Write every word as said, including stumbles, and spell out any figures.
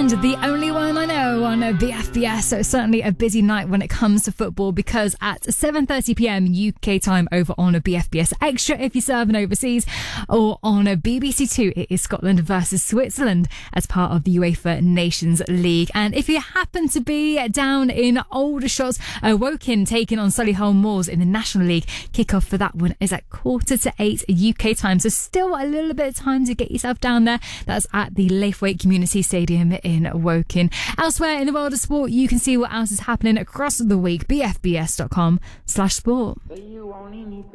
Switzerland, the only one I know on B F B S. So certainly a busy night when it comes to football, because at seven thirty p.m. U K time over on a B F B S Extra if you're serving overseas, or on a B B C Two, it is Scotland versus Switzerland as part of the UEFA Nations League. And if you happen to be down in Aldershot, uh, Woking taking on Solihull Moors in the National League, kickoff for that one is at quarter to eight U K time. So still a little bit of time to get yourself down there. That's at the Laithwaite Community Stadium in Woking. Elsewhere in the world of sport, you can see what else is happening across the week. B F B S dot com slash sport.